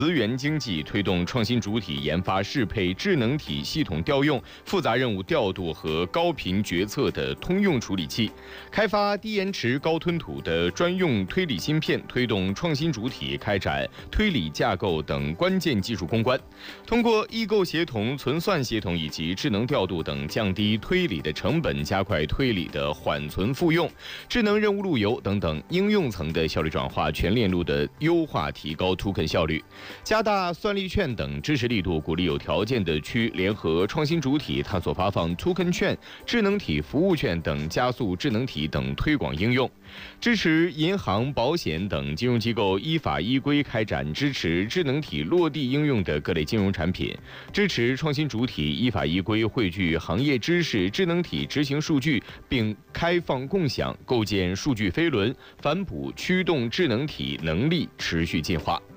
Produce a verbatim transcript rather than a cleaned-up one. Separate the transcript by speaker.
Speaker 1: 资源经济推动创新主体研发适配智能体系统调用、复杂任务调度和高频决策的通用处理器；开发低延迟、高吞吐的专用推理芯片，推动创新主体开展推理架构等关键技术攻关。通过异构协同、存算协同以及智能调度等，降低推理的成本，加快推理的缓存复用、智能任务路由等等应用层的效率转化、全链路的优化，提高 token 效率。加大算力券等支持力度，鼓励有条件的区联合创新主体探索发放 token 券、智能体服务券等，加速智能体等推广应用。支持银行、保险等金融机构依法依规开展支持智能体落地应用的各类金融产品，支持创新主体依法依规汇聚行业知识、智能体执行数据，并开放共享，构建数据飞轮，反哺驱动智能体能力持续进化。